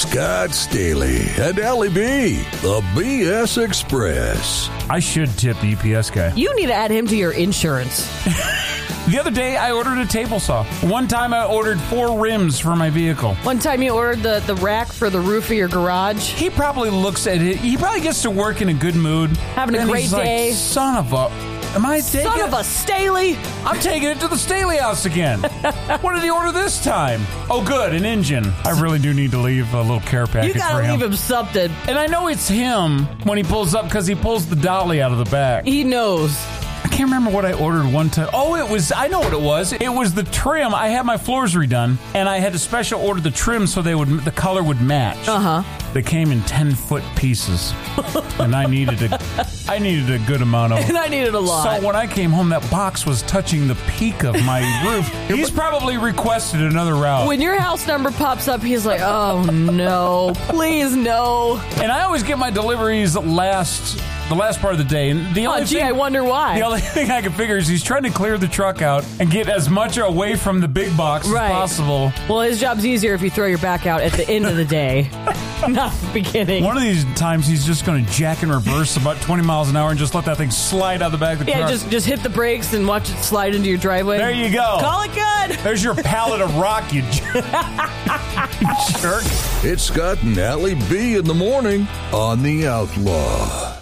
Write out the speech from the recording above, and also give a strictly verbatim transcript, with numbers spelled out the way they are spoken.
Scott Staley and Allie B, the B S Express. I should tip the U P S guy. You need to add him to your insurance. The other day, I ordered a table saw. One time, I ordered four rims for my vehicle. One time you ordered the, the rack for the roof of your garage. He probably looks at it. He probably gets to work in a good mood. Having a and great he's day. Like, son of a... Am I taking Son it? of a Staley. I'm taking it to the Staley house again. What did he order this time? Oh, good, an engine. I really do need to leave a little care package You gotta for him. leave him something. And I know it's him when he pulls up because he pulls the dolly out of the back. He knows. I can't remember what I ordered one time. Oh, it was, I know what it was. It was the trim. I had my floors redone, and I had to special order the trim so they would the color would match. Uh-huh. They came in ten-foot pieces, and I needed a, I needed a good amount of them. And I needed a lot. So when I came home, that box was touching the peak of my roof. He's probably requested another route. When your house number pops up, he's like, oh, no. Please, no. And I always get my deliveries last... the last part of the day. And the Oh, only gee, thing, I wonder why. The only thing I can figure is he's trying to clear the truck out and get as much away from the big box Right. as possible. Well, his job's easier if you throw your back out at the end of the day, not the beginning. One of these times he's just going to jack and reverse about twenty miles an hour and just let that thing slide out the back of the Yeah, truck. just just hit the brakes and watch it slide into your driveway. There you go. Call it good. There's your pallet of rock, you jerk. It's Scott and Allie B in the morning on The Outlaw.